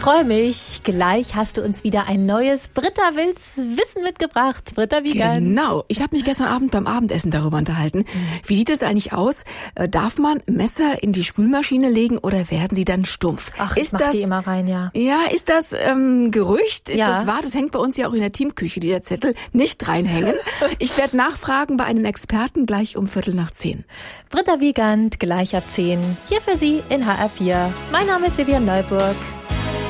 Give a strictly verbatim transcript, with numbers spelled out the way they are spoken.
freue mich. Gleich hast du uns wieder ein neues Britta Wills Wissen mitgebracht. Britta Wiegand. Genau. Ich habe mich gestern Abend beim Abendessen darüber unterhalten. Wie sieht es eigentlich aus? Darf man Messer in die Spülmaschine legen oder werden sie dann stumpf? Ach, ist ich mach das, die immer rein, ja. Ja, ist das ähm, Gerücht? Ist Ja. das wahr? Das hängt bei uns ja auch in der Teamküche, dieser Zettel. Nicht reinhängen. Ich werde nachfragen bei einem Experten gleich um Viertel nach zehn. Britta Wiegand, gleich ab zehn. Hier für Sie in H R vier. Mein Name ist Vivian Neuburg.